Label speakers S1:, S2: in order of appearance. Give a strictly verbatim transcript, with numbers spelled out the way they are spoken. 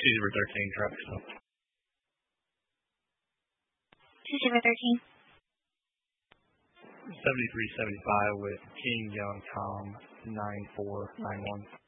S1: two zero thirteen truck. So.
S2: two zero thirteen.
S1: seventy-three seventy-five with King Young Tom nine four nine one.